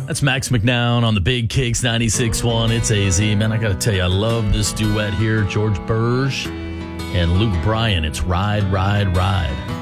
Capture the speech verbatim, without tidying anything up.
That's Max McNown on the Big Kicks ninety-six point one. It's A Z. Man, I got to tell you, I love this duet here. George Burge and Luke Bryan. It's Ride, Ride, Ride.